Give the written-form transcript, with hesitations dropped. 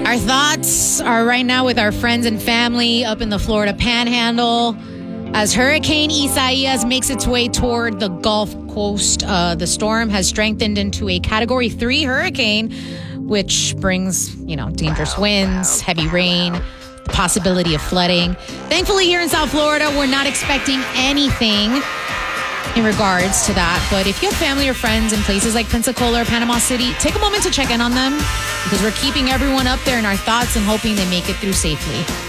Our thoughts are right now with our friends and family up in the Florida Panhandle as Hurricane Isaias makes its way toward the Gulf Coast. The storm has strengthened into a Category 3 hurricane, which brings, dangerous winds, heavy rain, the possibility of flooding. Thankfully, here in South Florida, we're not expecting anything in regards to that. But if you have family or friends in places like Pensacola or Panama City, take a moment to check in on them because we're keeping everyone up there in our thoughts and hoping they make it through safely.